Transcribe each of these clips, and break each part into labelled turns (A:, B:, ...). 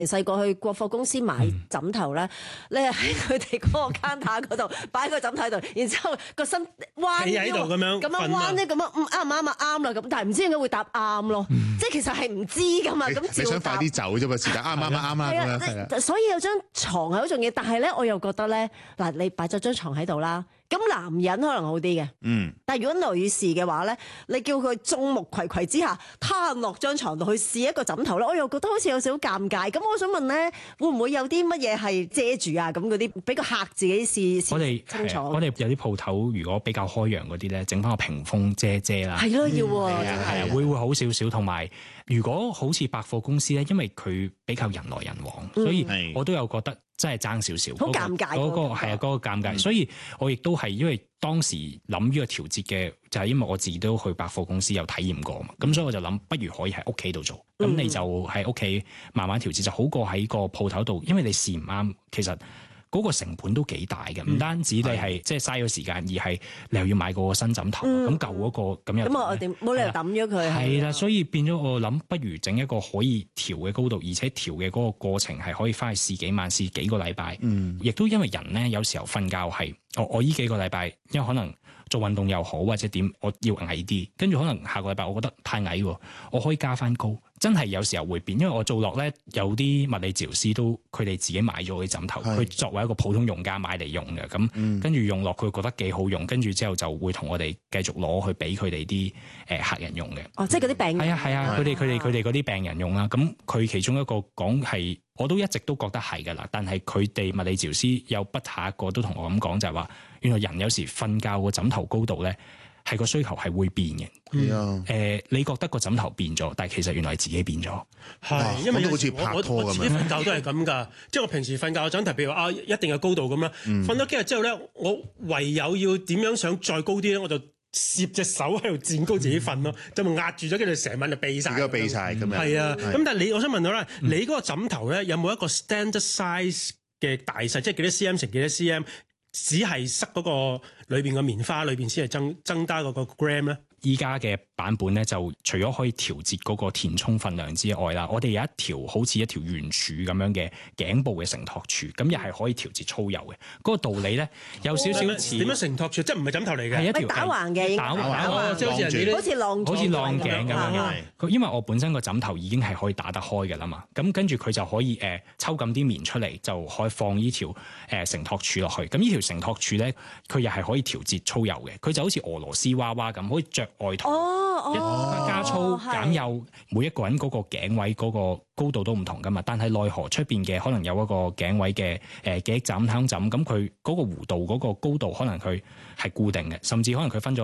A: 細個去國貨公司買枕頭咧，你係喺佢哋嗰個 counter 嗰度擺個枕頭喺度，然之後個身彎
B: 企喺度咁樣
A: 彎咧，咁樣啱唔啱啊？啱啦咁，但係唔知點解會答啱咯，即係其實係唔知噶嘛。咁
C: 你想快啲走啫嘛？是但啱啦。
A: 係啊，所以有張床係好重要，但係咧我又覺得咧，嗱你擺咗張床喺度啦。咁男人可能好啲嘅，但係如果女士嘅話咧，你叫佢眾目睽睽之下攤落張床度去試一個枕頭咧，我又覺得好似有少少尷尬。咁我想問咧，會唔會有啲乜嘢係遮住啊？咁嗰啲俾個客自己試清楚。
D: 我哋有啲鋪頭如果比較開揚嗰啲咧，整翻個屏風遮啦。
A: 係咯，要
D: 係啊，會好少少。同埋如果好似百貨公司咧，因為佢比較人來人往，所以我都有覺得真係爭少少。
A: 好尷尬
D: 嗰個係啊，嗰個尷尬。所以我亦都係因為當時諗呢個調節嘅，就係因為我自己都去百貨公司有體驗過嘛。咁所以我就諗，不如可以喺屋企度做。咁你就喺屋企慢慢調節，就好過喺個鋪頭度，因為你試唔啱，其實嗰個成本都幾大嘅。唔單止你係即係嘥咗時間，而係你又要買個新枕頭，咁舊嗰個咁樣。
A: 咁我點冇理由抌咗佢？
D: 係啦，所以變咗我諗，不如整一個可以調嘅高度，而且調嘅嗰個過程係可以翻去試幾晚、試幾個禮拜。亦都因為人咧，有時候瞓覺係我依幾個禮拜，因為可能做運動又好或者點，我要矮啲，跟住可能下個禮拜我覺得太矮喎，我可以加翻高。真係有時候會變，因為我做落咧有啲物理治療師都佢哋自己買咗啲枕頭，佢作為一個普通用家買嚟用嘅，咁跟住用落佢覺得幾好用，跟住之後就會同我哋繼續攞去俾佢哋啲客人用嘅。
A: 哦，即係嗰啲病人。
D: 係啊，佢哋嗰啲病人用啦。咁佢其中一個講係，我都一直都覺得係㗎啦。但係佢哋物理治療師有不下一個都同我咁講，就係話原來人有時瞓覺個枕頭高度咧，係個需求係會變嘅。你覺得個枕頭變咗，但係其實原來係自己變咗。
B: 係，因為
C: 好似拍拖咁樣。
B: 我自己瞓覺都係咁㗎，即係我平時瞓覺個枕頭，譬如話一定有高度咁樣。瞓咗幾日之後咧，我唯有要點樣想再高啲咧，我就攝隻手喺度墊高自己瞓咯，就咪壓住咗，跟住成晚就避晒。
C: 避晒咁樣。
B: 係啊，咁但係我想問到咧，你嗰個枕頭咧有冇一個 standard size 嘅大細，即係幾多 cm 乘幾多 cm？只係塞嗰個裏邊嘅棉花裏邊先係增加嗰個 gram 咧。
D: 依家嘅版本咧，就除咗可以調節嗰個填充分量之外啦，我哋有一條好似一條圓柱咁樣嘅頸部嘅承托柱，咁又係可以調節粗幼嘅。嗰個道理咧有少少似
B: 點樣承托柱？即係唔係枕頭嚟嘅？
D: 係一條
A: 打橫嘅，
D: 打橫，
B: 即係好似
A: 浪
D: 頸咁樣嘅。因為我本身個枕頭已經係可以打得開嘅啦嘛，咁跟住佢就可以抽咁啲棉出嚟，就可以放呢條承托柱落去。咁呢條承托柱咧，佢又係可以調節粗幼嘅。佢就好似俄羅斯娃娃咁，可以着外套，加粗減幼，每一個人嗰個頸位嗰個高度都唔同噶嘛。但係奈何出邊嘅可能有一個頸位嘅記憶枕、太空枕，咁佢嗰個弧度嗰個高度可能佢係固定嘅，甚至可能佢分咗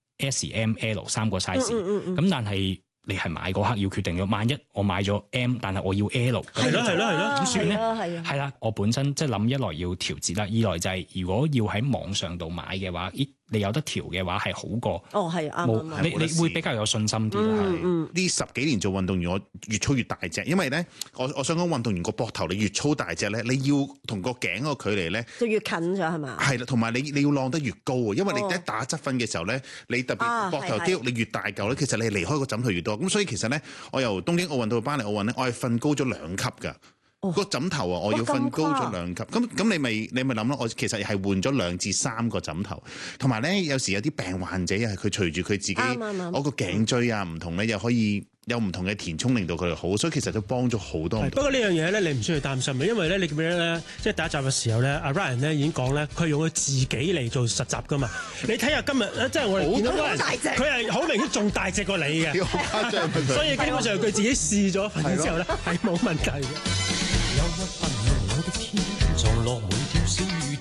D: S、M、L 三個 size。咁但係你係買嗰刻要決定咗，萬一我買咗 M， 但係我要 L，
B: 係咯，點算咧？
D: 係啦，我本身即係諗一來要調節啦，二來就係如果要喺網上度買嘅話，你有得調嘅話係好過。
A: 係啱。
D: 你會比較有信心啲。
C: 呢10幾年做運動員，我越操越大隻，因為咧，我想講運動員個膊頭你越操大隻咧，你要同個頸個距離咧
A: 就越近咗係嘛？
C: 係啦，同埋你要晾得越高啊，因為你一打側瞓嘅時候咧，你特別膊頭肌肉你越大嚿咧，其實你離開個枕頭越多。咁所以其實咧，我由東京奧運到巴黎奧運咧，我係瞓高咗2級㗎。個枕頭啊，我要瞓高咗2級。咁你咪諗咯，我其實係換咗2至3個枕頭。同埋咧，有時有啲病患者係佢隨住佢自己我個頸椎啊唔同咧，又可以有唔同嘅填充，令到佢哋好，所以其實都幫咗好多。
B: 不過呢樣嘢咧，你唔需要擔心嘅，因為咧，你記唔記得咧，即係第一集嘅時候咧，阿 Ryan 咧已經講咧，佢係用佢自己嚟做實習噶嘛。你睇下今日即係我哋見到嗰人，佢係好明顯仲大隻過你嘅，所以基本上佢自己試咗瞓之後咧，係冇問題嘅。有一分向我的天，撞落每條小雨